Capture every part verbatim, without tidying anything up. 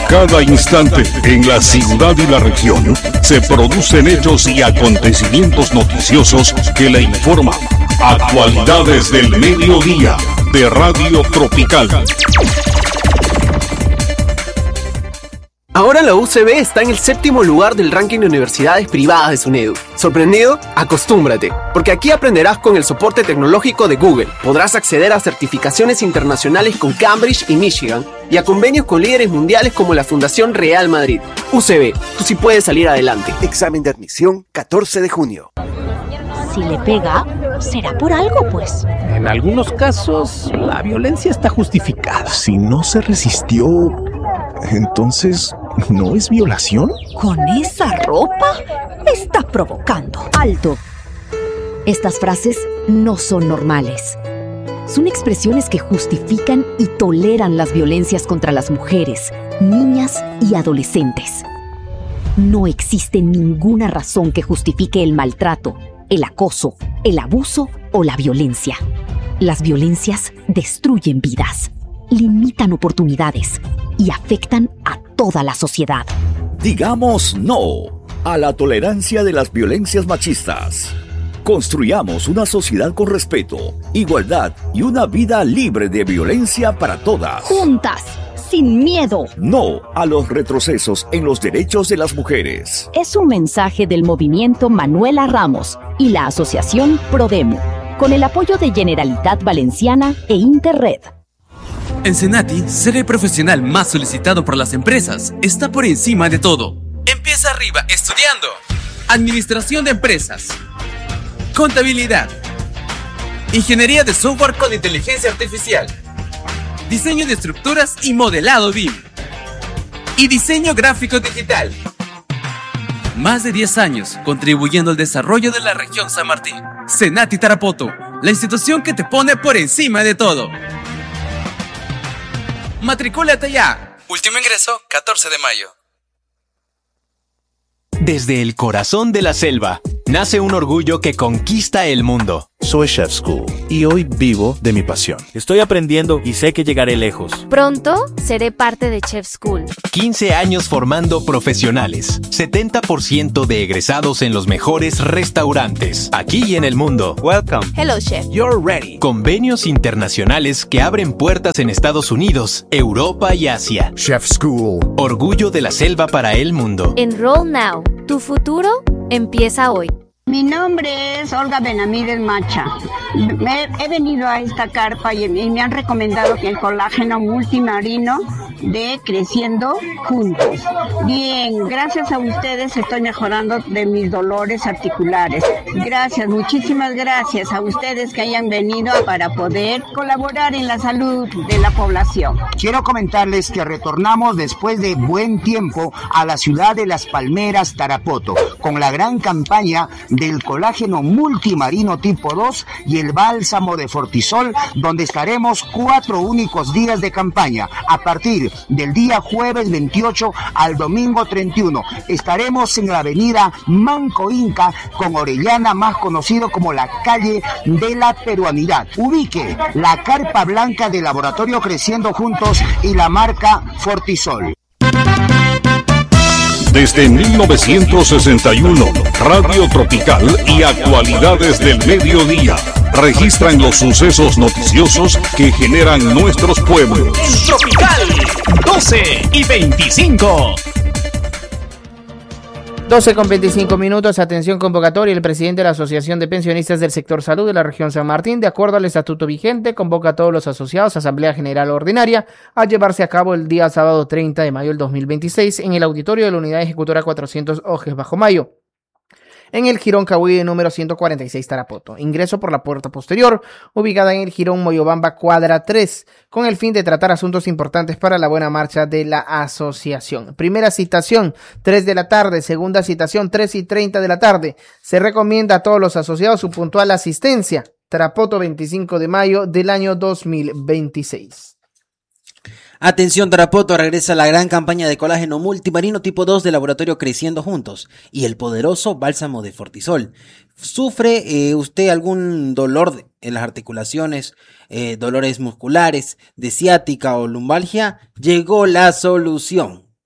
cada instante, en la ciudad y la región, se producen hechos y acontecimientos noticiosos que le informan. Actualidades del mediodía de Radio Tropical. Ahora la U C B está en el séptimo lugar del ranking de universidades privadas de SUNEDU. ¿Sorprendido? Acostúmbrate, porque aquí aprenderás con el soporte tecnológico de Google. Podrás acceder a certificaciones internacionales con Cambridge y Michigan y a convenios con líderes mundiales como la Fundación Real Madrid. U C B, tú sí puedes salir adelante. Examen de admisión catorce de junio. Si le pega, será por algo, pues. En algunos casos, la violencia está justificada. Si no se resistió, entonces, ¿no es violación? ¿Con esa ropa? Está provocando. ¡Alto! Estas frases no son normales. Son expresiones que justifican y toleran las violencias contra las mujeres, niñas y adolescentes. No existe ninguna razón que justifique el maltrato, el acoso, el abuso o la violencia. Las violencias destruyen vidas, limitan oportunidades y afectan a toda la sociedad. Digamos no a la tolerancia de las violencias machistas. Construyamos una sociedad con respeto, igualdad y una vida libre de violencia para todas. Juntas, sin miedo. No a los retrocesos en los derechos de las mujeres. Es un mensaje del movimiento Manuela Ramos y la asociación Prodemo, con el apoyo de Generalitat Valenciana e Interred. En Senati, ser el profesional más solicitado por las empresas está por encima de todo. Empieza arriba estudiando Administración de Empresas, Contabilidad, Ingeniería de Software con Inteligencia Artificial, Diseño de Estructuras y Modelado B I M, y Diseño Gráfico Digital. Más de diez años contribuyendo al desarrollo de la región San Martín. Senati Tarapoto, la institución que te pone por encima de todo. Matricúlate ya. Último ingreso, catorce de mayo. Desde el corazón de la selva, nace un orgullo que conquista el mundo. Soy Chef School y hoy vivo de mi pasión. Estoy aprendiendo y sé que llegaré lejos. Pronto seré parte de Chef School. quince años formando profesionales. setenta por ciento de egresados en los mejores restaurantes, aquí y en el mundo. Welcome. Hello, Chef. You're ready. Convenios internacionales que abren puertas en Estados Unidos, Europa y Asia. Chef School. Orgullo de la selva para el mundo. Enroll now. Tu futuro empieza hoy. Mi nombre es Olga Benamídez Macha. Me, he venido a esta carpa y, y me han recomendado que el colágeno multimarino de Creciendo Juntos. Bien, gracias a ustedes estoy mejorando de mis dolores articulares. Gracias, muchísimas gracias a ustedes que hayan venido para poder colaborar en la salud de la población. Quiero comentarles que retornamos después de buen tiempo a la ciudad de Las Palmeras, Tarapoto, con la gran campaña del colágeno multimarino tipo dos y el bálsamo de Fortisol, donde estaremos cuatro únicos días de campaña, a partir del día jueves veintiocho al domingo treinta y uno. Estaremos en la avenida Manco Inca con Orellana, más conocido como la calle de la peruanidad. Ubique la carpa blanca del Laboratorio Creciendo Juntos y la marca Fortisol. Desde mil novecientos sesenta y uno, Radio Tropical y Actualidades del Mediodía registran los sucesos noticiosos que generan nuestros pueblos. Tropical, doce y veinticinco. doce con veinticinco minutos, atención convocatoria. El presidente de la Asociación de Pensionistas del Sector Salud de la región San Martín, de acuerdo al estatuto vigente, convoca a todos los asociados a Asamblea General Ordinaria a llevarse a cabo el día sábado treinta de mayo del dos mil veintiséis en el auditorio de la Unidad Ejecutora cuatrocientos Ojes Bajo Mayo, en el Jirón Cahuide número ciento cuarenta y seis Tarapoto. Ingreso por la puerta posterior, ubicada en el Jirón Moyobamba cuadra tres, con el fin de tratar asuntos importantes para la buena marcha de la asociación. Primera citación, tres de la tarde. Segunda citación, tres y treinta de la tarde. Se recomienda a todos los asociados su puntual asistencia. Tarapoto, veinticinco de mayo del año dos mil veintiséis. Atención Tarapoto, regresa la gran campaña de colágeno multimarino tipo dos del Laboratorio Creciendo Juntos y el poderoso bálsamo de Fortisol. ¿Sufre eh, usted algún dolor en las articulaciones, eh, dolores musculares, de ciática o lumbalgia? Llegó la solución.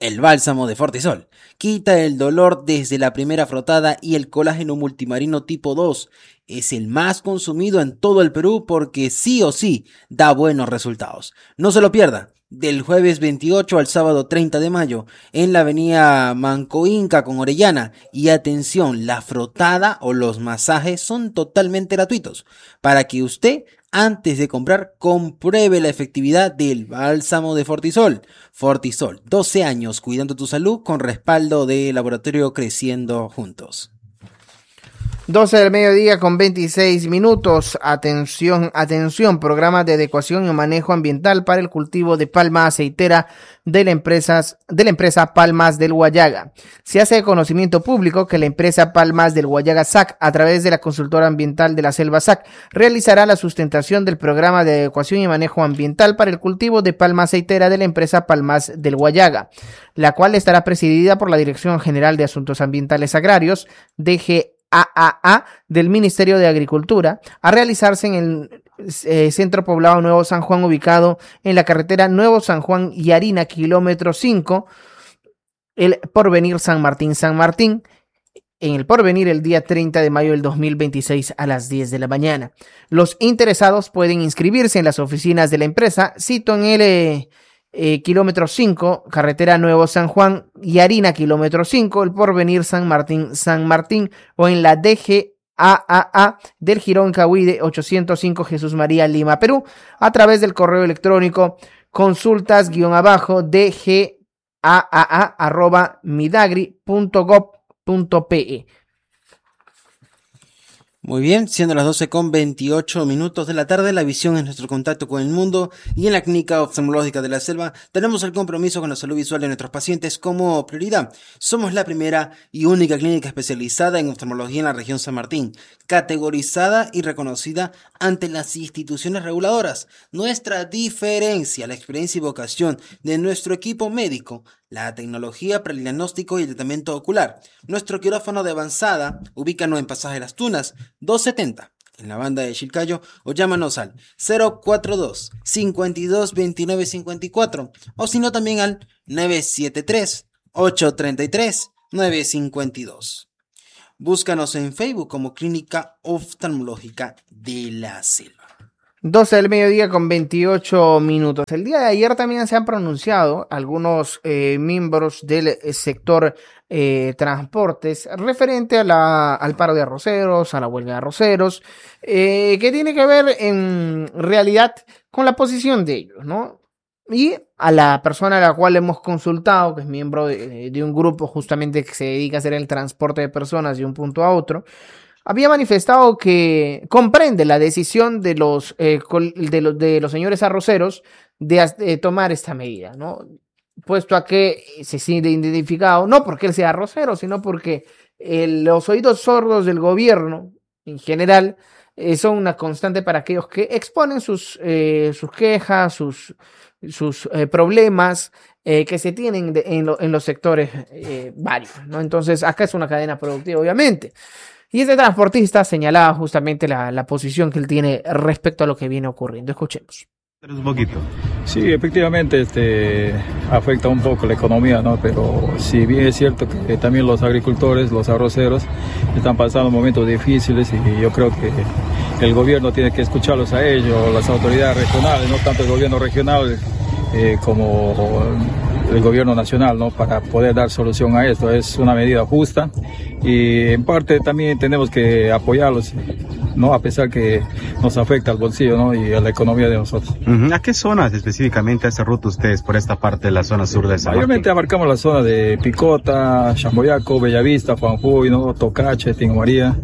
El bálsamo de Fortisol quita el dolor desde la primera frotada y el colágeno multimarino tipo dos es el más consumido en todo el Perú porque sí o sí da buenos resultados. No se lo pierda, del jueves veintiocho al sábado treinta de mayo en la avenida Manco Inca con Orellana. Y atención, la frotada o los masajes son totalmente gratuitos para que usted, antes de comprar, compruebe la efectividad del bálsamo de Fortisol. Fortisol, doce años cuidando tu salud con respaldo de Laboratorio Creciendo Juntos. doce del mediodía con veintiséis minutos. Atención, atención, programa de adecuación y manejo ambiental para el cultivo de palma aceitera de la, empresas, de la empresa Palmas del Guayaga. Se hace de conocimiento público que la empresa Palmas del Guayaga S A C, a través de la consultora ambiental de la Selva S A C, realizará la sustentación del programa de adecuación y manejo ambiental para el cultivo de palma aceitera de la empresa Palmas del Guayaga, la cual estará presidida por la Dirección General de Asuntos Ambientales Agrarios, D G A A A, del Ministerio de Agricultura, a realizarse en el eh, Centro Poblado Nuevo San Juan, ubicado en la carretera Nuevo San Juan y Harina, kilómetro cinco, el Porvenir San Martín San Martín, en el Porvenir el día treinta de mayo del dos mil veintiséis a las diez de la mañana. Los interesados pueden inscribirse en las oficinas de la empresa, cito en el eh, Eh, kilómetro cinco, carretera Nuevo San Juan y Harina, kilómetro cinco, el Porvenir San Martín San Martín, o en la D G A A A del Jirón Cahuide ochocientos cinco, Jesús María, Lima, Perú, a través del correo electrónico consultas guión abajo dgaa arroba midagri punto gob punto pe. Muy bien, siendo las doce con veintiocho minutos de la tarde, la visión es nuestro contacto con el mundo, y en la Clínica Oftalmológica de la Selva tenemos el compromiso con la salud visual de nuestros pacientes como prioridad. Somos la primera y única clínica especializada en oftalmología en la región San Martín, categorizada y reconocida ante las instituciones reguladoras. Nuestra diferencia, la experiencia y vocación de nuestro equipo médico, la tecnología para el diagnóstico y el tratamiento ocular. Nuestro quirófano de avanzada, ubícanos en Pasaje Las Tunas, doscientos setenta, en la banda de Chilcayo, o llámanos al cero cuatro dos, cinco dos, veintinueve cincuenta y cuatro, o si no también al nueve siete tres, ocho tres tres, nueve cinco dos. Búscanos en Facebook como Clínica Oftalmológica de la Selva. doce del mediodía con veintiocho minutos. El día de ayer también se han pronunciado algunos eh, miembros del sector eh, transportes referente a la, al paro de arroceros, a la huelga de arroceros, eh, que tiene que ver en realidad con la posición de ellos, ¿no? Y a la persona a la cual hemos consultado, que es miembro de, de un grupo justamente que se dedica a hacer el transporte de personas de un punto a otro, había manifestado que comprende la decisión de los, eh, de los, de los señores arroceros de, de tomar esta medida, ¿no? Puesto a que se siente identificado, no porque él sea arrocero, sino porque eh, los oídos sordos del gobierno en general eh, son una constante para aquellos que exponen sus, eh, sus quejas, sus, sus eh, problemas eh, que se tienen de, en, lo, en los sectores eh, varios, ¿no? Entonces acá es una cadena productiva, obviamente. Y este transportista señalaba justamente la, la posición que él tiene respecto a lo que viene ocurriendo. Escuchemos. Un poquito. Sí, efectivamente este, afecta un poco la economía, ¿no? Pero si bien es cierto que también los agricultores, los arroceros, están pasando momentos difíciles, y yo creo que el gobierno tiene que escucharlos a ellos, las autoridades regionales, no tanto el gobierno regional eh, como el gobierno nacional, ¿no? Para poder dar solución a esto. Es una medida justa y en parte también tenemos que apoyarlos, ¿no? A pesar que nos afecta al bolsillo, ¿no? Y a la economía de nosotros. ¿A qué zonas específicamente hace ruta ustedes por esta parte de la zona sur de San Martín? Mayormente abarcamos la zona de Picota, Chamboyaco, Bellavista, Juanjuy, ¿no? Tocache, Tingo María,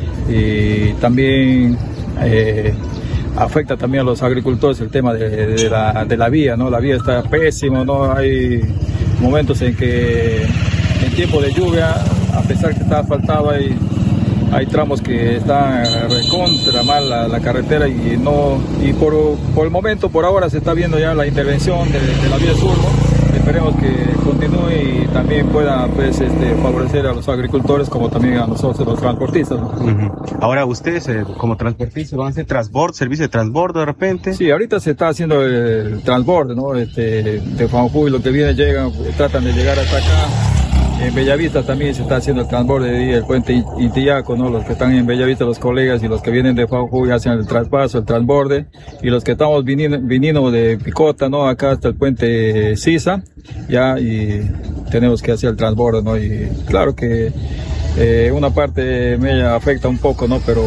y también eh, afecta también a los agricultores el tema de, de, la, de la vía, ¿no? La vía está pésima, ¿no? Hay momentos en que en tiempo de lluvia, a pesar que está asfaltado, hay Hay tramos que están recontra mal la, la carretera, y no y por, por el momento, por ahora, se está viendo ya la intervención de, de la vía sur, ¿no? esperemos que continúe y también pueda pues, este, favorecer a los agricultores como también a nosotros los transportistas, ¿no? Uh-huh. Ahora ustedes eh, como transportistas van a hacer transbordo, servicio de transbordo de repente. Sí, ahorita se está haciendo el transbordo, ¿no? Este, de Fanjuy, lo que viene llegan, tratan de llegar hasta acá. En Bellavista también se está haciendo el transbordo y el puente Intillaco, ¿no? Los que están en Bellavista, los colegas, y los que vienen de Fanjuy hacen el traspaso, el transborde, y los que estamos viniendo, viniendo de Picota, ¿no? Acá hasta el puente Sisa, ya, y tenemos que hacer el transbordo, ¿no? Y claro que eh, una parte me afecta un poco, ¿no? Pero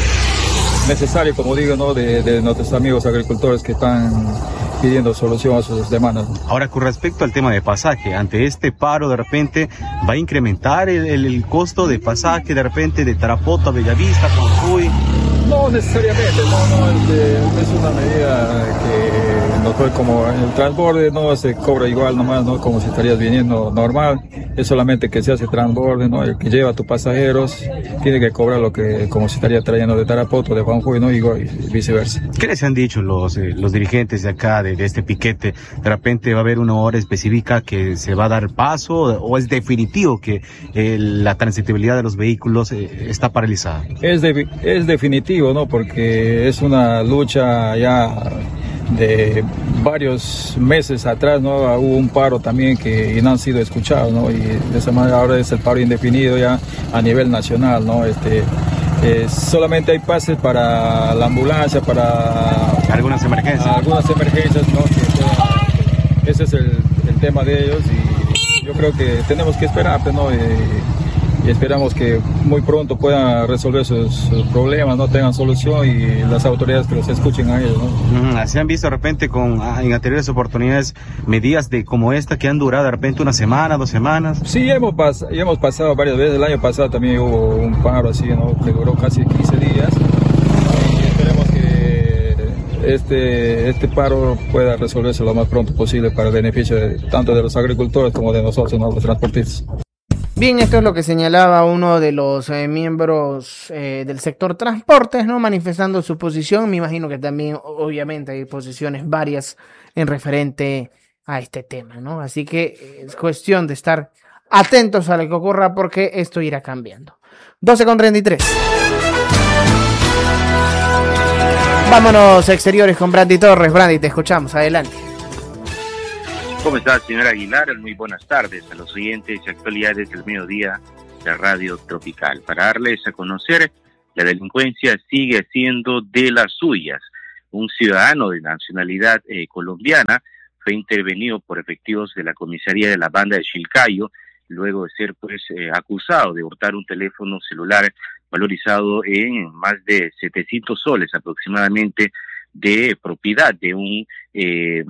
necesario, como digo, ¿no? De, de nuestros amigos agricultores que están pidiendo solución a sus demandas. Ahora, con respecto al tema de pasaje, ante este paro, de repente, ¿va a incrementar el, el, el costo de pasaje, de repente, de Tarapoto a Bellavista, Fanjuy? No necesariamente, no, no, es, es una medida que no fue como en el transborde, no se cobra igual nomás, no como si estarías viniendo normal, es solamente que se hace transborde, ¿no? El que lleva a tus pasajeros tiene que cobrar lo que como si estaría trayendo de Tarapoto, de Fanjuy, ¿no? Y viceversa. ¿Qué les han dicho los, eh, los dirigentes de acá, de, de este piquete? ¿De repente va a haber una hora específica que se va a dar paso o es definitivo que eh, la transitibilidad de los vehículos eh, está paralizada? Es, de, es definitivo, ¿no? Porque es una lucha ya de varios meses atrás, ¿no? Hubo un paro también que y no han sido escuchados, ¿no? Y de esa manera ahora es el paro indefinido ya a nivel nacional, ¿no? Este, eh, solamente hay pases para la ambulancia, para algunas emergencias, algunas emergencias, ¿no? Que puedan, ese es el, el tema de ellos y yo creo que tenemos que esperar, ¿no? Y, y esperamos que muy pronto puedan resolver sus, sus problemas, no tengan solución y las autoridades que los escuchen a ellos, ¿no? ¿Se han visto de repente con en anteriores oportunidades medidas de como esta que han durado de repente una semana, dos semanas? Sí, hemos, pas ya hemos pasado varias veces. El año pasado también hubo un paro así, ¿no? Que duró casi quince días y esperemos que este, este paro pueda resolverse lo más pronto posible para el beneficio de, tanto de los agricultores como de nosotros, ¿no? Los transportistas. Bien, esto es lo que señalaba uno de los eh, miembros eh, del sector transportes, ¿no? Manifestando su posición. Me imagino que también, obviamente, hay posiciones varias en referente a este tema, ¿no? Así que es cuestión de estar atentos a lo que ocurra porque esto irá cambiando. doce con treinta y tres. Vámonos a exteriores con Brandy Torres. Brandy, te escuchamos. Adelante. ¿Cómo está, señora Aguilar? Muy buenas tardes a los oyentes y actualidades del mediodía de Radio Tropical. Para darles a conocer, la delincuencia sigue siendo de las suyas. Un ciudadano de nacionalidad eh, colombiana fue intervenido por efectivos de la comisaría de la banda de Chilcayo, luego de ser pues eh, acusado de hurtar un teléfono celular valorizado en más de setecientos soles aproximadamente de propiedad de un eh,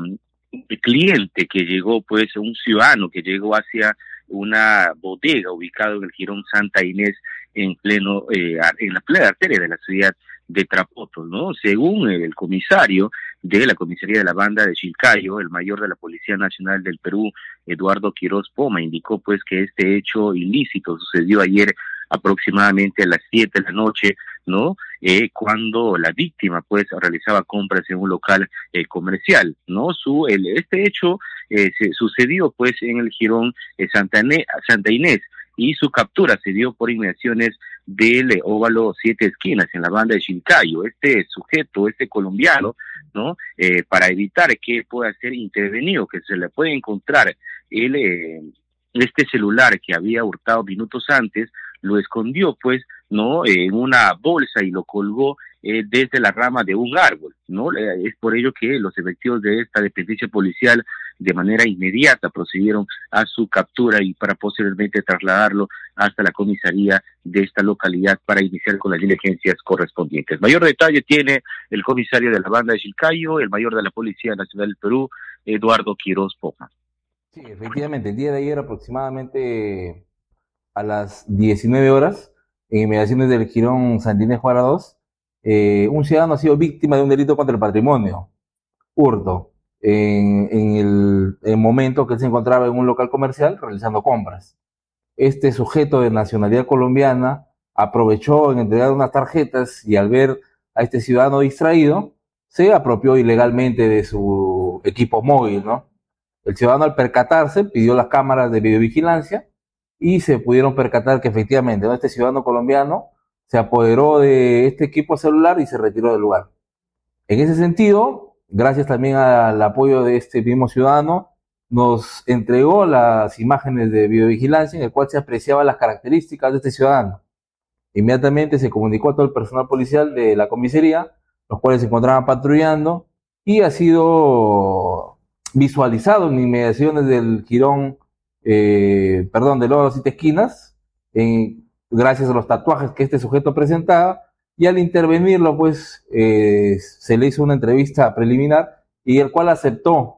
cliente que llegó, pues un ciudadano que llegó hacia una bodega ubicada en el Jirón Santa Inés en pleno eh, en la plena arteria de la ciudad de Tarapoto, ¿no? Según el comisario de la comisaría de la banda de Chilcayo, el mayor de la Policía Nacional del Perú, Eduardo Quiroz Poma, indicó pues que este hecho ilícito sucedió ayer aproximadamente a las siete de la noche, ¿no? Eh, cuando la víctima pues realizaba compras en un local eh, comercial, ¿no? Su el, este hecho eh, se sucedió pues en el Jirón eh, Santa, Inés, Santa Inés y su captura se dio por inmediaciones del eh, óvalo Siete Esquinas en la banda de Chilcayo. Este sujeto, este colombiano, ¿no? Eh, para evitar que pueda ser intervenido, que se le puede encontrar el eh, este celular que había hurtado minutos antes, lo escondió pues, ¿no? En una bolsa y lo colgó eh, desde la rama de un árbol, ¿no? Eh, es por ello que los efectivos de esta dependencia policial de manera inmediata procedieron a su captura y para posteriormente trasladarlo hasta la comisaría de esta localidad para iniciar con las diligencias correspondientes. Mayor detalle tiene el comisario de la banda de Chilcayo, el mayor de la Policía Nacional del Perú, Eduardo Quiroz Poma. Sí, efectivamente, el día de ayer aproximadamente a las diecinueve horas, en inmediaciones del Jirón Santa Inés Juara dos, eh, un ciudadano ha sido víctima de un delito contra el patrimonio, hurto, en, en el, el momento que él se encontraba en un local comercial realizando compras. Este sujeto de nacionalidad colombiana aprovechó en entregar unas tarjetas y al ver a este ciudadano distraído, se apropió ilegalmente de su equipo móvil, ¿no? El ciudadano, al percatarse, pidió las cámaras de videovigilancia y se pudieron percatar que efectivamente, ¿no?, este ciudadano colombiano se apoderó de este equipo celular y se retiró del lugar. En ese sentido, gracias también al apoyo de este mismo ciudadano, nos entregó las imágenes de videovigilancia en el cual se apreciaban las características de este ciudadano. Inmediatamente se comunicó a todo el personal policial de la comisaría, los cuales se encontraban patrullando, y ha sido visualizado en inmediaciones del jirón, eh, perdón, de Loro Siete Esquinas, en, gracias a los tatuajes que este sujeto presentaba, y al intervenirlo, pues, eh, se le hizo una entrevista preliminar, y el cual aceptó,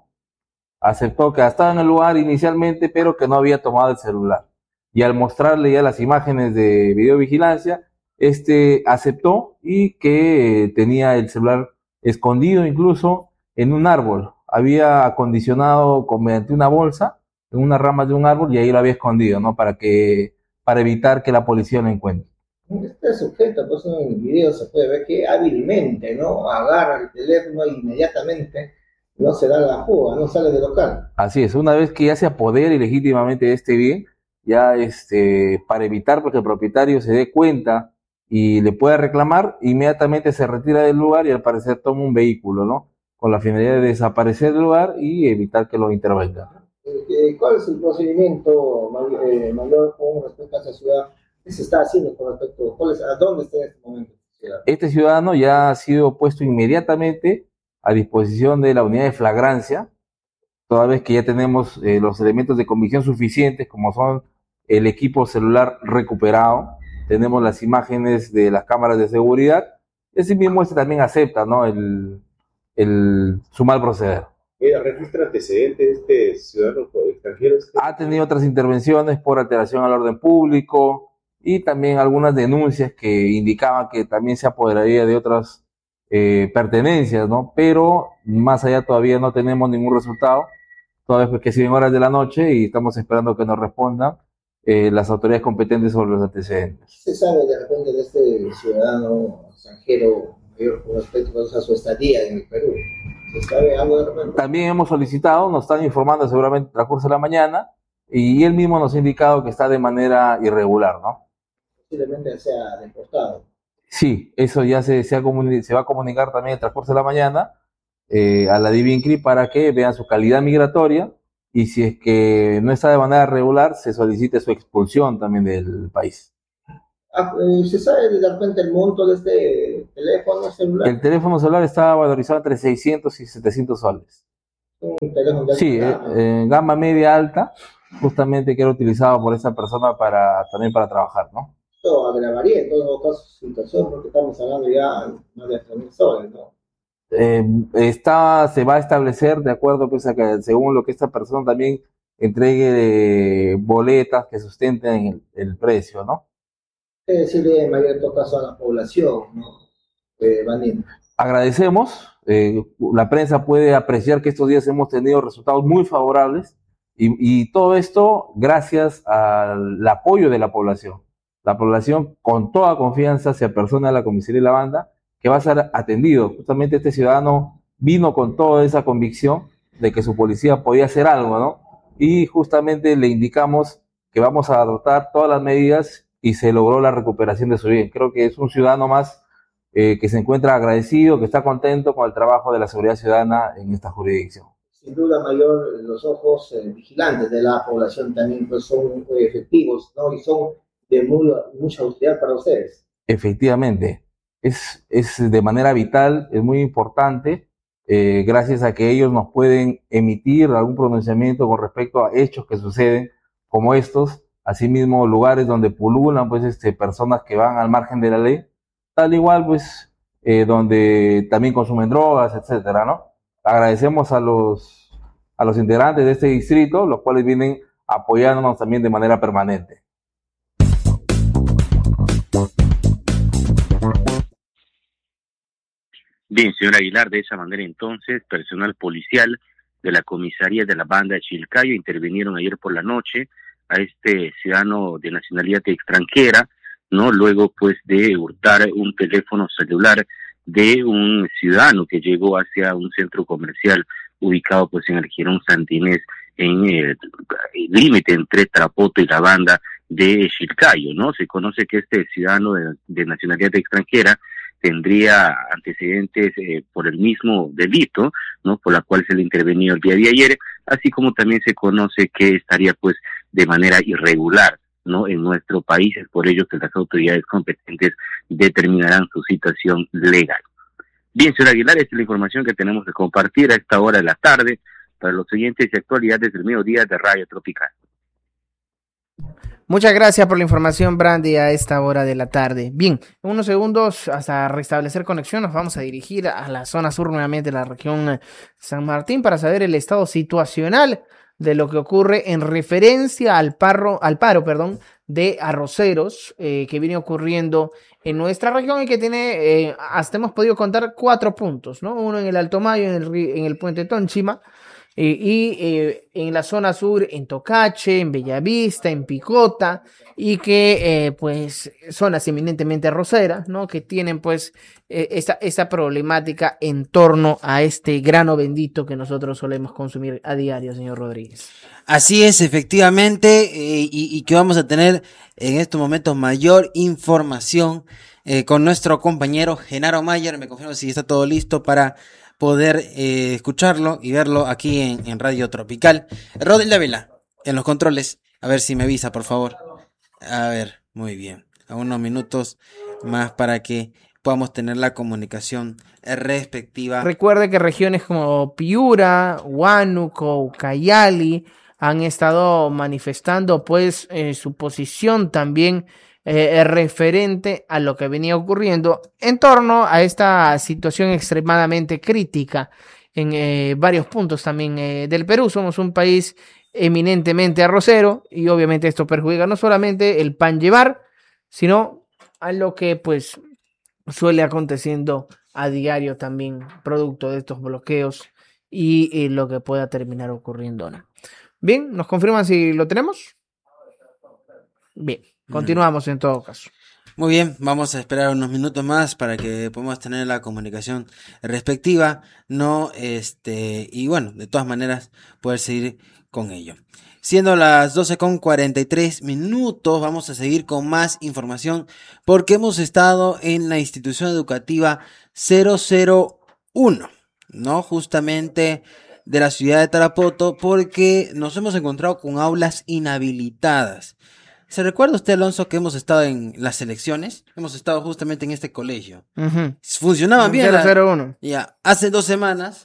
aceptó que estaba en el lugar inicialmente, pero que no había tomado el celular. Y al mostrarle ya las imágenes de videovigilancia, este aceptó y que tenía el celular escondido incluso en un árbol. Había acondicionado con, mediante una bolsa en una rama de un árbol, y ahí lo había escondido, ¿no? Para que, para evitar que la policía lo encuentre. Este sujeto, pues en el video se puede ver que hábilmente, ¿no?, agarra el teléfono e inmediatamente no se da la fuga, no sale del local. Así es, una vez que ya se apodera ilegítimamente de este bien, ya este, para evitar que el propietario se dé cuenta y le pueda reclamar, inmediatamente se retira del lugar y al parecer toma un vehículo, ¿no?, con la finalidad de desaparecer del lugar y evitar que lo intervenga. Eh, ¿Cuál es el procedimiento mayor con respecto a esta ciudad? ¿Qué se está haciendo con respecto? ¿Cuál es, ¿A dónde está en este momento? Este ciudadano ya ha sido puesto inmediatamente a disposición de la unidad de flagrancia, toda vez que ya tenemos eh, los elementos de convicción suficientes, como son el equipo celular recuperado, tenemos las imágenes de las cámaras de seguridad, y así mismo este también acepta, ¿no?, el, el, su mal proceder. Mira, ¿registra antecedentes este ciudadano extranjero? Ha tenido otras intervenciones por alteración al orden público y también algunas denuncias que indicaban que también se apoderaría de otras eh, pertenencias, ¿no? Pero más allá todavía no tenemos ningún resultado, toda vez que siguen horas de la noche y estamos esperando que nos respondan eh, las autoridades competentes sobre los antecedentes. ¿Se sabe de repente de este ciudadano extranjero mayor con respecto a su estadía en el Perú? ¿Se sabe algo de repente? También hemos solicitado, nos están informando seguramente en el transcurso de la mañana, y él mismo nos ha indicado que está de manera irregular, ¿no? Posiblemente sea deportado. Sí, eso ya se, se, ha se va a comunicar también en el transcurso de la mañana eh, a la DIVINCRI para que vean su calidad migratoria, y si es que no está de manera regular, se solicite su expulsión también del país. Ah, ¿se sabe de repente el monto de este teléfono celular? El teléfono celular está valorizado entre seiscientos y setecientos soles. Un teléfono de sí, alta gama. Eh, eh, gama media alta, justamente que era utilizado por esa persona para también para trabajar, ¿no? Esto agravaría en todo caso su situación, porque estamos hablando ya más de tres mil soles, ¿no? Eh, está, se va a establecer de acuerdo, pues, a que, según lo que esta persona también entregue de boletas que sustenten el, el precio, ¿no? ¿Qué decirle en mayor caso a la población, ¿no? Eh, Vanina. Agradecemos, eh, la prensa puede apreciar que estos días hemos tenido resultados muy favorables, y, y todo esto gracias al apoyo de la población. La población con toda confianza se apersona a la comisaría de la banda, que va a ser atendido. Justamente este ciudadano vino con toda esa convicción de que su policía podía hacer algo, ¿no? Y justamente le indicamos que vamos a adoptar todas las medidas y se logró la recuperación de su bien. Creo que es un ciudadano más eh, que se encuentra agradecido, que está contento con el trabajo de la seguridad ciudadana en esta jurisdicción. Sin duda mayor, los ojos eh, vigilantes de la población también pues, son muy efectivos, ¿no? Y son de muy, mucha utilidad para ustedes. Efectivamente, es, es de manera vital, es muy importante, eh, gracias a que ellos nos pueden emitir algún pronunciamiento con respecto a hechos que suceden como estos, asimismo lugares donde pululan pues este, personas que van al margen de la ley, tal igual pues eh, donde también consumen drogas, etcétera, ¿no? Agradecemos a los, a los integrantes de este distrito, los cuales vienen apoyándonos también de manera permanente. Bien, señor Aguilar, de esa manera entonces, personal policial de la comisaría de la banda de Chilcayo intervinieron ayer por la noche a este ciudadano de nacionalidad extranjera, ¿no? Luego, pues, de hurtar un teléfono celular de un ciudadano que llegó hacia un centro comercial ubicado, pues, en el Jirón Santa Inés, en el límite entre Tarapoto y la banda de Chilcayo, ¿no? Se conoce que este ciudadano de, de nacionalidad extranjera tendría antecedentes eh, por el mismo delito, ¿no? Por la cual se le intervenió el día de ayer, así como también se conoce que estaría pues de manera irregular, ¿no? En nuestro país. Es por ello que las autoridades competentes determinarán su situación legal. Bien, señor Aguilar, esta es la información que tenemos que compartir a esta hora de la tarde para los oyentes y actualidades del mediodía de Radio Tropical. Muchas gracias por la información, Brandy, a esta hora de la tarde. Bien, en unos segundos, hasta restablecer conexión, nos vamos a dirigir a la zona sur nuevamente de la región San Martín para saber el estado situacional de lo que ocurre en referencia al, parro, al paro perdón, de arroceros eh, que viene ocurriendo en nuestra región y que tiene, eh, hasta hemos podido contar cuatro puntos, ¿no? Uno en el Alto Mayo, en el, en el puente Tónchima, Eh, y eh, en la zona sur, en Tocache, en Bellavista, en Picota, y que eh, pues zonas eminentemente arroceras, ¿no? Que tienen pues eh, esta, esta problemática en torno a este grano bendito que nosotros solemos consumir a diario, señor Rodríguez. Así es, efectivamente, eh, y, y que vamos a tener en estos momentos mayor información eh, con nuestro compañero Genaro Mayer. Me confirmo si está todo listo para poder eh, escucharlo y verlo aquí en, en Radio Tropical. Rodel Dávila, en los controles, a ver si me avisa, por favor. A ver, muy bien, a unos minutos más para que podamos tener la comunicación respectiva. Recuerde que regiones como Piura, Huánuco, Ucayali han estado manifestando pues eh, su posición también Eh, referente a lo que venía ocurriendo en torno a esta situación extremadamente crítica en eh, varios puntos también eh, del Perú. Somos un país eminentemente arrocero y obviamente esto perjudica no solamente el pan llevar, sino a lo que pues suele aconteciendo a diario también producto de estos bloqueos y eh, lo que pueda terminar ocurriendo, ¿no? Bien, ¿nos confirman si lo tenemos? Bien. Continuamos en todo caso. Muy bien, vamos a esperar unos minutos más para que podamos tener la comunicación respectiva, no, este, y bueno, de todas maneras poder seguir con ello. Siendo las doce con cuarenta y tres minutos, vamos a seguir con más información porque hemos estado en la institución educativa cero cero uno, ¿no? Justamente de la ciudad de Tarapoto, porque nos hemos encontrado con aulas inhabilitadas. ¿Se recuerda usted, Alonso, que hemos estado en las elecciones? Hemos estado justamente en este colegio. Uh-huh. Funcionaban bien. cero cero uno. Ya, hace dos semanas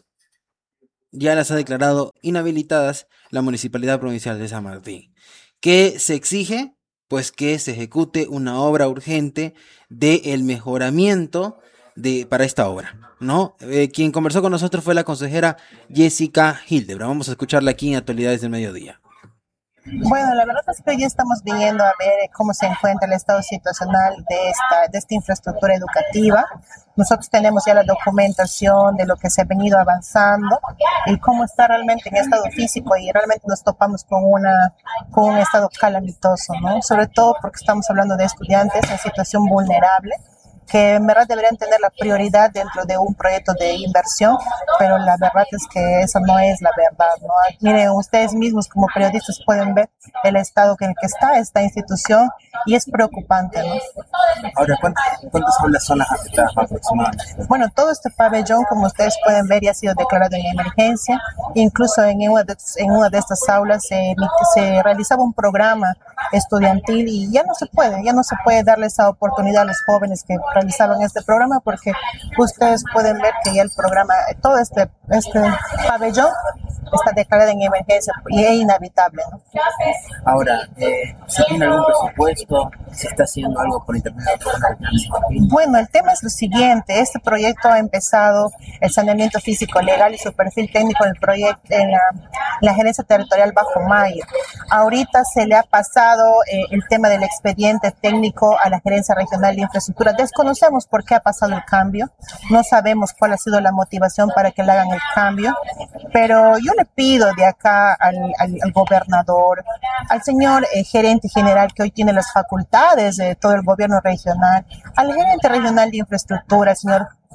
ya las ha declarado inhabilitadas la Municipalidad Provincial de San Martín. ¿Qué se exige? Pues que se ejecute una obra urgente del mejoramiento de, para esta obra, ¿no? Eh, quien conversó con nosotros fue la consejera Jessica Hildebra. Vamos a escucharla aquí en Actualidades del Mediodía. Bueno, la verdad es que hoy estamos viniendo a ver cómo se encuentra el estado situacional de esta, de esta infraestructura educativa. Nosotros tenemos ya la documentación de lo que se ha venido avanzando y cómo está realmente en estado físico, y realmente nos topamos con, una, con un estado calamitoso, ¿no? Sobre todo porque estamos hablando de estudiantes en situación vulnerable, que en verdad deberían tener la prioridad dentro de un proyecto de inversión, pero la verdad es que eso no es la verdad, ¿no? Miren, ustedes mismos como periodistas pueden ver el estado en el que está esta institución y es preocupante, ¿no? Ahora, ¿cuántas, cuántas aulas son las afectadas aproximadamente? Bueno, todo este pabellón, como ustedes pueden ver, ya ha sido declarado en emergencia. Incluso en una de, en una de estas aulas se, se realizaba un programa estudiantil y ya no se puede, ya no se puede darle esa oportunidad a los jóvenes que realizaban este programa, porque ustedes pueden ver que ya el programa, todo este, este pabellón está declarado en emergencia y es inhabitable, ¿no? Ahora, eh, ¿se tiene algún presupuesto? ¿Se está haciendo algo por intermedio de? Bueno, el tema es lo siguiente. Este proyecto ha empezado el saneamiento físico legal y su perfil técnico en el proyecto en la, en la gerencia territorial Bajo Mayo. Ahorita se le ha pasado eh, el tema del expediente técnico a la gerencia regional de infraestructura. Desconocemos por qué ha pasado el cambio, no sabemos cuál ha sido la motivación para que le hagan el cambio, pero yo le pido de acá al, al, al gobernador, al señor eh, gerente general que hoy tiene las facultades de todo el gobierno regional, al gerente regional de infraestructura, el señor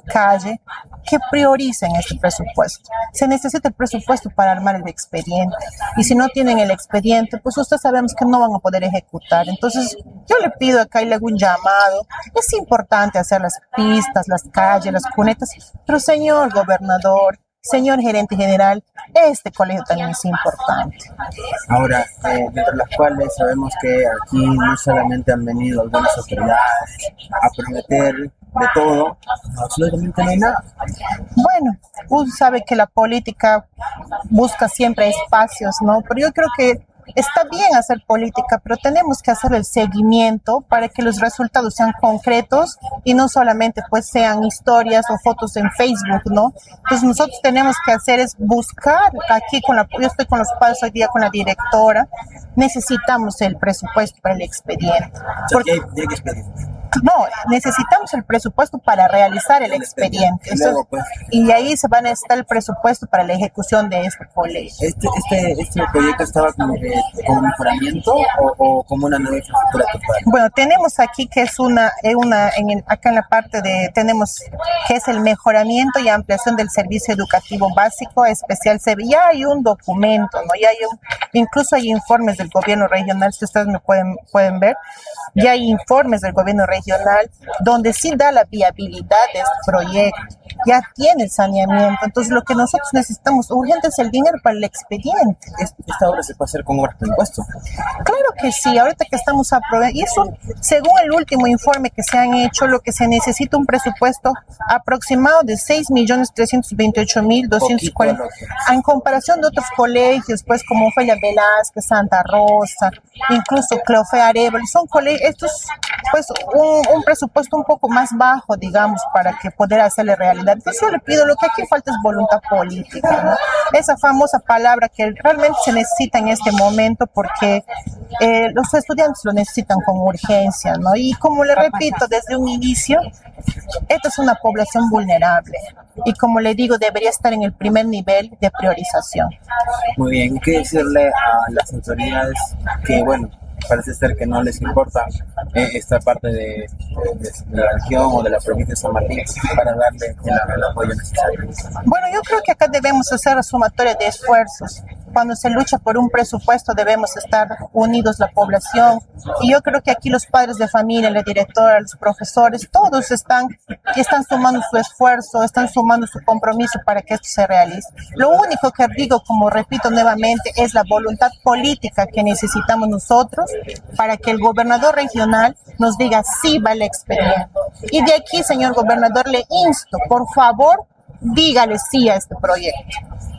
calle, que prioricen este presupuesto. Se necesita el presupuesto para armar el expediente. Y si no tienen el expediente, pues ustedes sabemos que no van a poder ejecutar. Entonces, yo le pido acá y le hago un llamado. Es importante hacer las pistas, las calles, las cunetas, pero señor gobernador, señor gerente general, este colegio también es importante. Ahora, eh, entre las cuales sabemos que aquí no solamente han venido algunas autoridades a prometer de todo, absolutamente no hay nada. Bueno, uno sabe que la política busca siempre espacios, ¿no? Pero yo creo que está bien hacer política, pero tenemos que hacer el seguimiento para que los resultados sean concretos y no solamente pues sean historias o fotos en Facebook, ¿no? Entonces nosotros tenemos que hacer es buscar aquí con la, yo estoy con los padres hoy día con la directora, necesitamos el presupuesto para el expediente. Porque, ¿Qué, qué expediente? No, necesitamos el presupuesto para realizar el expediente. Entonces, pues, y ahí se va a necesitar el presupuesto para la ejecución de este colegio. ¿Este, este, este proyecto estaba como, eh, como mejoramiento o, o como una nueva infraestructura total? Bueno, tenemos aquí que es una, una en el, acá en la parte de, tenemos que es el mejoramiento y ampliación del servicio educativo básico especial. Ya hay un documento, ¿no? Ya hay un, incluso hay informes del gobierno regional, si ustedes me pueden, pueden ver, ya hay informes del gobierno regional donde sí da la viabilidad de este proyecto, ya tiene el saneamiento. Entonces lo que nosotros necesitamos urgente es el dinero para el expediente. ¿Esta obra se puede hacer con obras de impuesto? Claro que sí, ahorita que estamos aprobando, y eso según el último informe que se han hecho, lo que se necesita un presupuesto aproximado de seis millones trescientos veintiocho mil doscientos cuarenta en comparación de otros colegios, pues como Ofelia Velázquez, Santa Rosa, incluso Cleofé Arevalo, son colegios, estos pues un Un, un presupuesto un poco más bajo, digamos, para que poder hacerle realidad. Entonces yo le pido, lo que aquí falta es voluntad política, ¿no? Esa famosa palabra que realmente se necesita en este momento porque eh, los estudiantes lo necesitan con urgencia, ¿no? Y como le repito desde un inicio, esta es una población vulnerable y como le digo, debería estar en el primer nivel de priorización. Muy bien, ¿qué decirle a las autoridades que, bueno, parece ser que no les importa eh, esta parte de, de, de la región o de la provincia de San Martín para darle el, el apoyo necesario? Bueno, yo creo que acá debemos hacer la sumatoria de esfuerzos. Cuando se lucha por un presupuesto debemos estar unidos la población y yo creo que aquí los padres de familia, la directora, los profesores, todos están, están sumando su esfuerzo, están sumando su compromiso para que esto se realice. Lo único que digo, como repito nuevamente, es la voluntad política que necesitamos nosotros para que el gobernador regional nos diga sí va el expediente. Y de aquí, señor gobernador, le insto, por favor, dígale sí a este proyecto.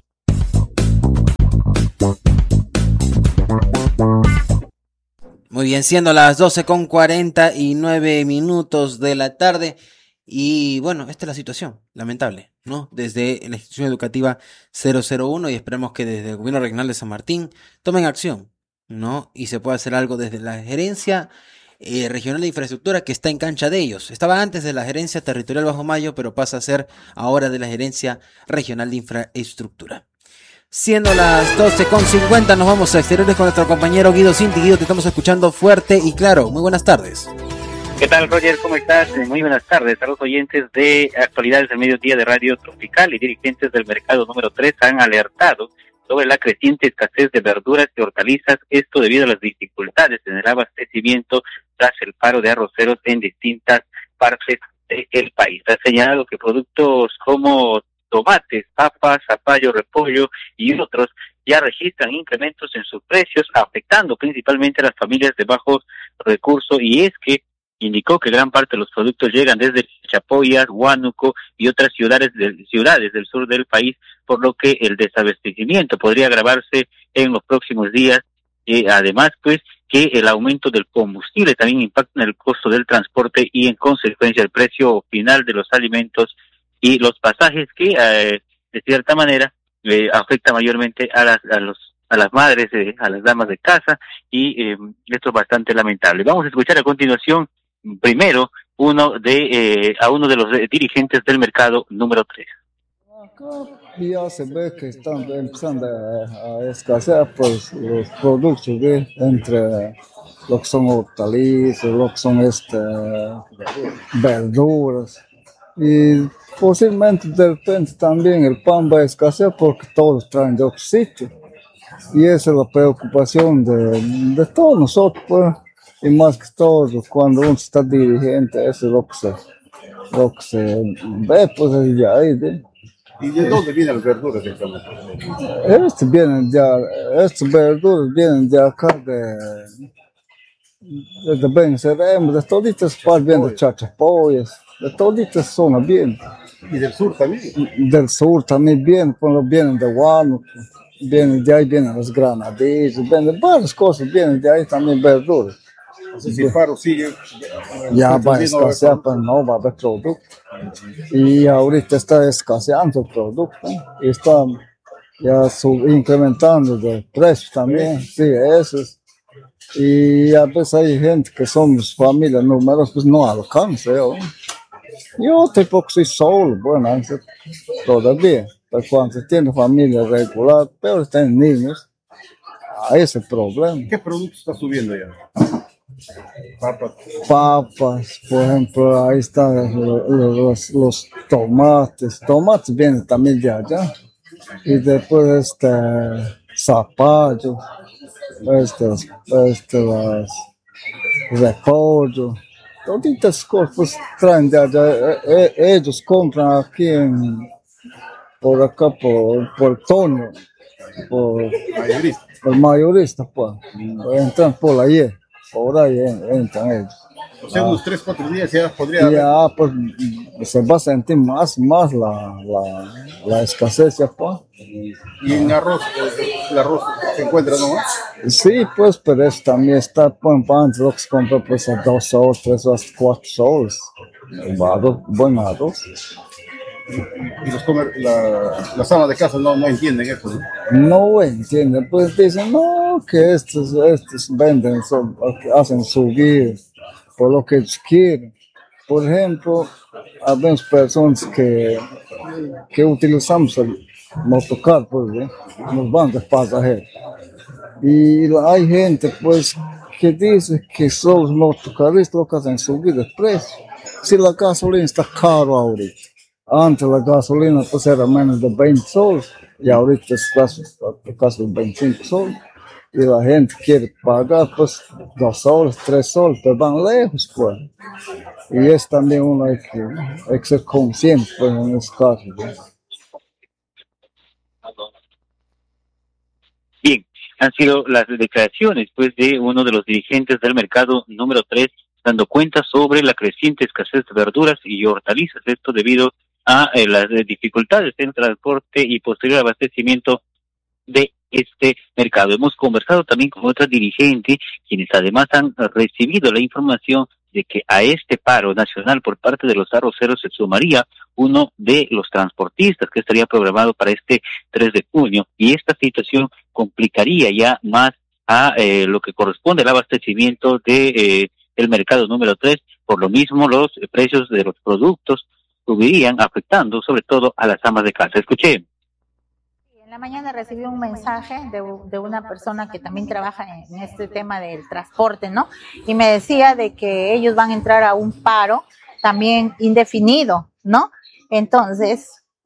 Muy bien, siendo las doce con cuarenta y nueve minutos de la tarde. Y bueno, esta es la situación, lamentable, ¿no? Desde la institución educativa cero cero uno y esperemos que desde el gobierno regional de San Martín tomen acción, ¿no? Y se pueda hacer algo desde la gerencia eh, regional de infraestructura que está en cancha de ellos. Estaba antes de la gerencia territorial Bajo Mayo, pero pasa a ser ahora de la gerencia regional de infraestructura. Siendo las doce con cincuenta, nos vamos a exteriores con nuestro compañero Guido Cinti. Guido, te estamos escuchando fuerte y claro. Muy buenas tardes. ¿Qué tal, Roger? ¿Cómo estás? Muy buenas tardes a los oyentes de Actualidades del Mediodía de Radio Tropical y dirigentes del mercado número tres han alertado sobre la creciente escasez de verduras y hortalizas, esto debido a las dificultades en el abastecimiento tras el paro de arroceros en distintas partes del país. Ha señalado que productos como tomates, papas, zapallo, repollo y otros ya registran incrementos en sus precios, afectando principalmente a las familias de bajos recursos, y es que indicó que gran parte de los productos llegan desde Chapoyas, Huánuco y otras ciudades del, ciudades del sur del país, por lo que el desabastecimiento podría agravarse en los próximos días. Eh, además, pues, que el aumento del combustible también impacta en el costo del transporte y en consecuencia el precio final de los alimentos y los pasajes, que eh, de cierta manera eh, afecta mayormente a las a los a las madres, eh, a las damas de casa, y eh, esto es bastante lamentable. Vamos a escuchar a continuación primero uno de eh, a uno de los dirigentes del mercado número tres. Acá ya se ve que están empezando a, a escasear pues, los productos de, entre lo que son hortalizas, lo que son este, verduras. Y posiblemente de repente también el pan va a escasear porque todos traen de otro sitio. Y esa es la preocupación de, de todos nosotros, pues. Y más que todo, cuando uno está dirigente, eso es lo que se, lo que se ve, pues, de ahí. ¿De? ¿Y de dónde vienen las verduras? Estos vienen ya, estas verduras vienen de acá, de, de, de Bencerem, de toditas partes, vienen de Chachapoyas, de toditas zonas vienen. ¿Y del sur también? Del sur también vienen, cuando vienen de Huánuco, vienen de ahí, vienen los granadillos, vienen varias cosas, vienen de ahí también verduras. Entonces, si el paro sigue, ya va a escasear, pero no va a haber producto. Y ahorita está escaseando el producto. Y está ya sub, incrementando de precios también. Sí, eso es. Y a veces hay gente que somos familias numerosas, pues no alcanza. Yo, yo tampoco soy solo, bueno, todavía. Pero cuando se tiene familia regular, pero tienen niños, ahí es el problema. ¿Qué producto está subiendo ya? Papas. Papas, por ejemplo, ahí están los, los, los tomates. Tomates vienen también de allá. Y después este zapallo, este, este las repollo. Todas estas cosas pues, traen de allá. E, ellos compran aquí en, por acá, por, por Toño, por mayorista. El mayorista, pues. Entran por ahí. Por ahí entran ellos. O sea, unos tres, cuatro días ya podría haber. Ya, pues se va a sentir más, más la, la, la escasez, ya, pues. ¿Y en arroz, el arroz se encuentra nomás? Sí, pues, pero eso también está, pues, antes lo que se compra, pues, a dos soles, tres o cuatro soles. Buen arroz. Y los comer, la, las amas de casa no, no entienden eso, ¿no? No entienden, pues dicen, no, que estos, estos venden, son, hacen subir por lo que ellos quieren. Por ejemplo, hay personas que, que utilizamos el motocar, pues, ¿eh? Nos van de pasajeros. Y hay gente, pues, que dice que son los motocaristas los que hacen subir el precio. Si la gasolina está caro ahorita. Antes la gasolina pues era menos de veinte soles y ahorita es casi, casi veinticinco soles. Y la gente quiere pagar pues dos soles, tres soles, pero van lejos pues. Y es también uno hay que, hay que ser consciente pues, en ese caso. ¿No? Bien, han sido las declaraciones pues de uno de los dirigentes del mercado número tres dando cuenta sobre la creciente escasez de verduras y hortalizas. Esto debido a eh, las dificultades en transporte y posterior abastecimiento de este mercado. Hemos conversado también con otros dirigentes, quienes además han recibido la información de que a este paro nacional por parte de los arroceros se sumaría uno de los transportistas que estaría programado para este tres de junio, y esta situación complicaría ya más a eh, lo que corresponde al abastecimiento de eh, el mercado número tres. Por lo mismo, los eh, precios de los productos subirían, afectando sobre todo a las amas de casa. Escuché. En la mañana recibí un mensaje de, de una persona que también trabaja en, en este tema del transporte, ¿no? Y me decía de que ellos van a entrar a un paro también indefinido, ¿no? Entonces,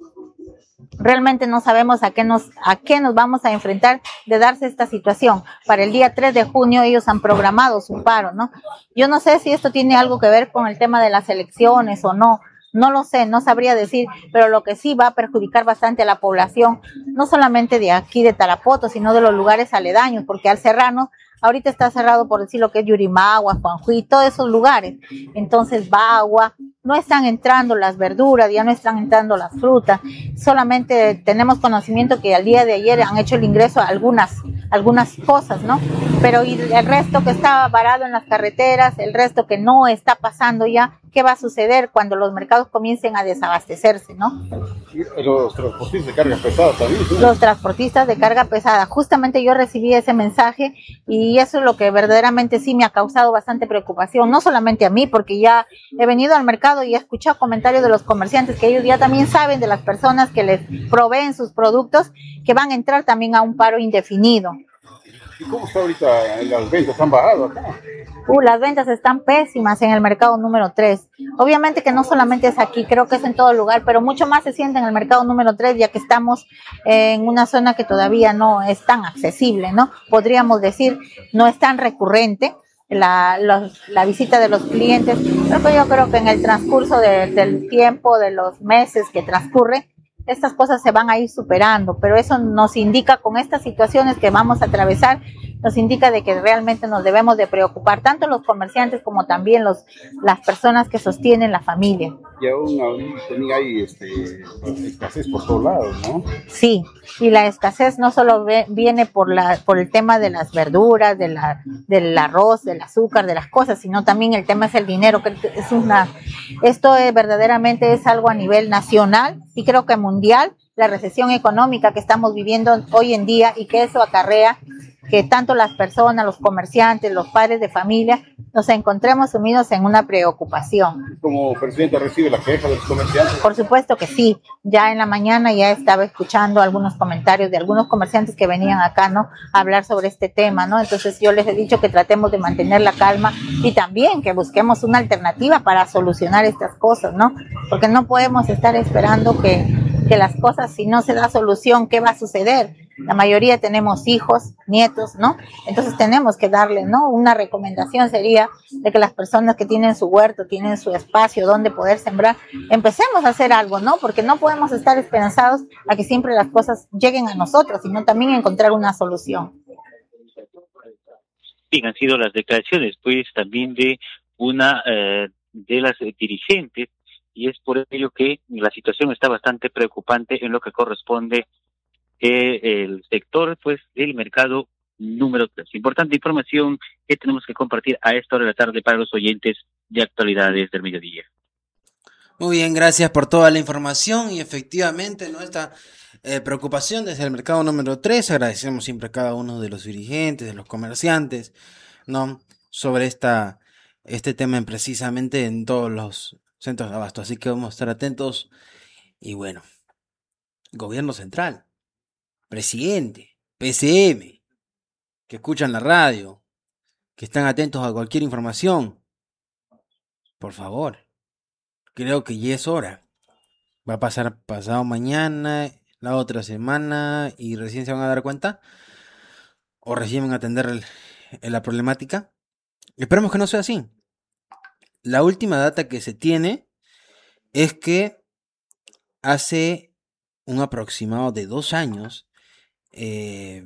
realmente no sabemos a qué nos a qué nos vamos a enfrentar de darse esta situación. Para el día tres de junio ellos han programado su paro, ¿no? Yo no sé si esto tiene algo que ver con el tema de las elecciones o no. No lo sé, no sabría decir, pero lo que sí va a perjudicar bastante a la población, no solamente de aquí de Tarapoto, sino de los lugares aledaños, porque al Serrano, ahorita está cerrado por decir lo que es Yurimagua, Juanjuy, todos esos lugares. Entonces, Bagua, no están entrando las verduras, ya no están entrando las frutas. Solamente tenemos conocimiento que al día de ayer han hecho el ingreso a algunas, algunas cosas, ¿no? Pero y el resto que está varado en las carreteras, el resto que no está pasando ya, ¿qué va a suceder cuando los mercados comiencen a desabastecerse, no? Los transportistas de carga pesada también. ¿Sí? Los transportistas de carga pesada. Justamente yo recibí ese mensaje y eso es lo que verdaderamente sí me ha causado bastante preocupación. No solamente a mí, porque ya he venido al mercado y he escuchado comentarios de los comerciantes que ellos ya también saben de las personas que les proveen sus productos que van a entrar también a un paro indefinido. ¿Y cómo está ahorita en las ventas? ¿Han bajado acá? Uh, las ventas están pésimas en el mercado número tres. Obviamente que no solamente es aquí, creo que es en todo lugar, pero mucho más se siente en el mercado número tres, ya que estamos en una zona que todavía no es tan accesible, ¿no? Podríamos decir, no es tan recurrente la, los, la visita de los clientes, pero yo creo que en el transcurso de, del tiempo, de los meses que transcurre, estas cosas se van a ir superando, pero eso nos indica, con estas situaciones que vamos a atravesar, nos indica de que realmente nos debemos de preocupar, tanto los comerciantes como también los, las personas que sostienen la familia. Y aún, aún también hay este, escasez por todos lados, ¿no? Sí, y la escasez no solo ve, viene por, la, por el tema de las verduras, de la, del arroz, del azúcar, de las cosas, sino también el tema es el dinero, que es una, esto es, verdaderamente es algo a nivel nacional y creo que mundial, la recesión económica que estamos viviendo hoy en día y que eso acarrea que tanto las personas, los comerciantes, los padres de familia, nos encontremos sumidos en una preocupación. ¿Como presidente recibe la queja de los comerciantes? Por supuesto que sí. Ya en la mañana ya estaba escuchando algunos comentarios de algunos comerciantes que venían acá, ¿no?, a hablar sobre este tema, ¿no? Entonces yo les he dicho que tratemos de mantener la calma y también que busquemos una alternativa para solucionar estas cosas, ¿no? Porque no podemos estar esperando que, que las cosas, si no se da solución, ¿qué va a suceder? La mayoría tenemos hijos, nietos, ¿no? Entonces tenemos que darle, ¿no? Una recomendación sería de que las personas que tienen su huerto, tienen su espacio donde poder sembrar, empecemos a hacer algo, ¿no? Porque no podemos estar esperanzados a que siempre las cosas lleguen a nosotros, sino también encontrar una solución. Bien, han sido las declaraciones, pues, también de una eh, de las dirigentes, y es por ello que la situación está bastante preocupante en lo que corresponde Eh, el sector, pues, del mercado número tres. Importante información que tenemos que compartir a esta hora de la tarde para los oyentes de Actualidades del Mediodía. Muy bien, gracias por toda la información y efectivamente nuestra eh, preocupación desde el mercado número tres, agradecemos siempre a cada uno de los dirigentes, de los comerciantes, ¿no?, sobre esta este tema precisamente en todos los centros de abasto, así que vamos a estar atentos. Y bueno, gobierno central, presidente, P C M, que escuchan la radio, que están atentos a cualquier información, por favor, creo que ya es hora. Va a pasar pasado mañana, la otra semana, y recién se van a dar cuenta, o recién van a atender el, el, la problemática. Esperemos que no sea así. La última data que se tiene es que hace un aproximado de dos años, Eh,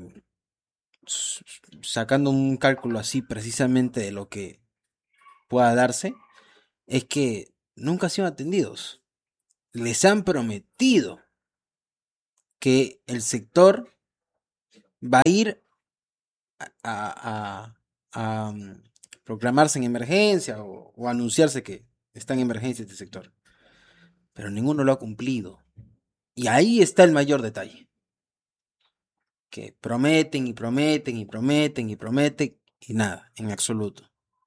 sacando un cálculo así precisamente de lo que pueda darse, es que nunca han sido atendidos. Les han prometido que el sector va a ir a, a, a, a proclamarse en emergencia o, o anunciarse que está en emergencia este sector, pero ninguno lo ha cumplido, y ahí está el mayor detalle, que prometen y prometen y prometen y prometen y nada, en absoluto.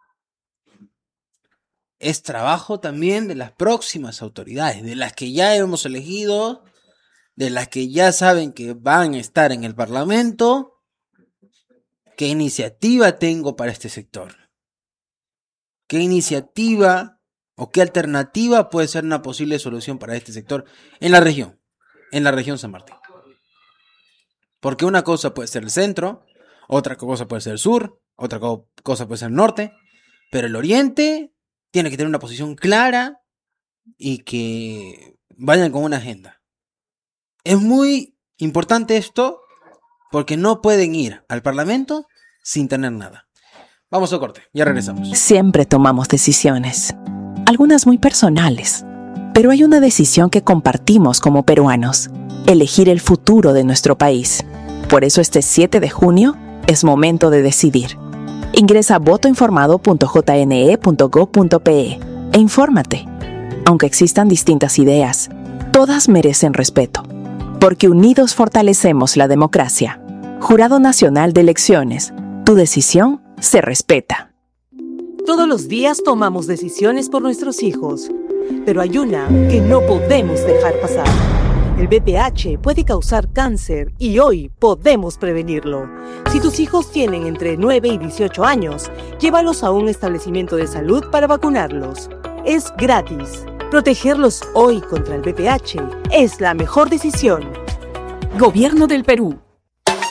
Es trabajo también de las próximas autoridades, de las que ya hemos elegido, de las que ya saben que van a estar en el Parlamento. ¿Qué iniciativa tengo para este sector? ¿Qué iniciativa o qué alternativa puede ser una posible solución para este sector en la región, en la región San Martín? Porque una cosa puede ser el centro, otra cosa puede ser el sur, otra co- cosa puede ser el norte, pero el oriente tiene que tener una posición clara y que vayan con una agenda. Es muy importante esto porque no pueden ir al Parlamento sin tener nada. Vamos a corte, ya regresamos. Siempre tomamos decisiones, algunas muy personales, pero hay una decisión que compartimos como peruanos: elegir el futuro de nuestro país. Por eso este siete de junio es momento de decidir. Ingresa a voto informado punto j n e punto gob punto p e e infórmate. Aunque existan distintas ideas, todas merecen respeto, porque unidos fortalecemos la democracia. Jurado Nacional de Elecciones, tu decisión se respeta. Todos los días tomamos decisiones por nuestros hijos, pero hay una que no podemos dejar pasar. El V P H puede causar cáncer y hoy podemos prevenirlo. Si tus hijos tienen entre nueve y dieciocho años, llévalos a un establecimiento de salud para vacunarlos. Es gratis. Protegerlos hoy contra el V P H es la mejor decisión. Gobierno del Perú.